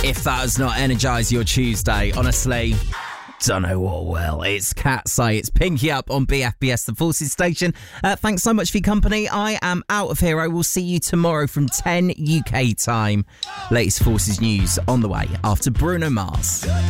If that does not energise your Tuesday, honestly, don't know what will. It's Cat's Eye. It's Pinky Up on BFBS, the Forces station. Thanks so much for your company. I am out of here. I will see you tomorrow from 10 UK time. Latest Forces news on the way after Bruno Mars.